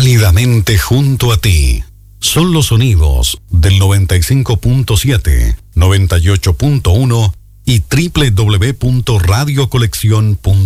Cálidamente junto a ti. Son los sonidos del 95.7, 98.1 y www.radiocolección.com.